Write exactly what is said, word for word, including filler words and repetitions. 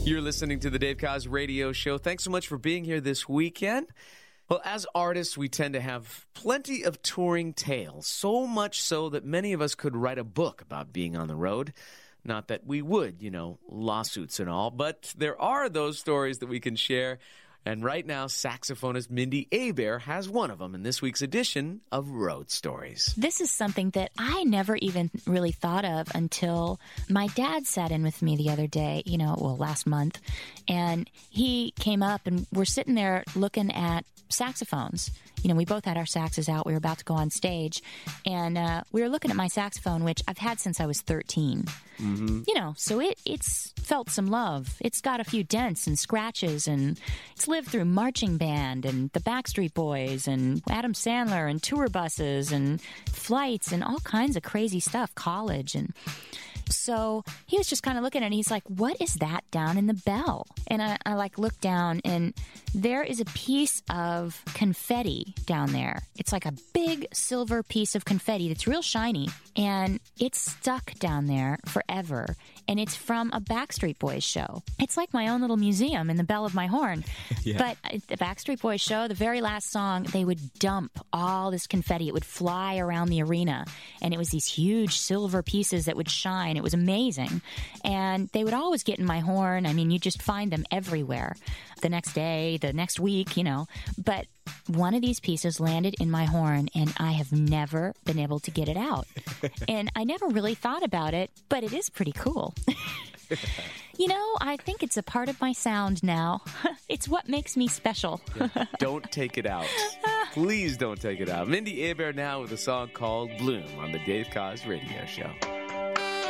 You're listening to the Dave Koz Radio Show. Thanks so much for being here this weekend. Well, as artists, we tend to have plenty of touring tales, so much so that many of us could write a book about being on the road. Not that we would, you know, lawsuits and all, but there are those stories that we can share. And right now, saxophonist Mindi Abair has one of them in this week's edition of Road Stories. This is something that I never even really thought of until my dad sat in with me the other day, you know, well, last month. And he came up and we're sitting there looking at saxophones. You know, we both had our saxes out. We were about to go on stage. And uh, we were looking at my saxophone, which I've had since I was thirteen. Mm-hmm. You know, so it it's felt some love. It's got a few dents and scratches, and it's lived through marching band and the Backstreet Boys and Adam Sandler and tour buses and flights and all kinds of crazy stuff, college. And so he was just kind of looking at it, and he's like, what is that down in the bell? And I, I like look down, and there is a piece of confetti down there. It's like a big silver piece of confetti that's real shiny, and it's stuck down there forever. And it's from a Backstreet Boys show. It's like my own little museum in the bell of my horn. Yeah. But the Backstreet Boys show, the very last song, they would dump all this confetti. It would fly around the arena, and it was these huge silver pieces that would shine. It was amazing. And they would always get in my horn. I mean, you just find them everywhere. The next day, the next week, you know. But one of these pieces landed in my horn, and I have never been able to get it out. And I never really thought about it, but it is pretty cool. You know, I think it's a part of my sound now. It's what makes me special. Yeah, don't take it out. Please don't take it out. Mindi Abair now with a song called Bloom on the Dave Koz Radio Show.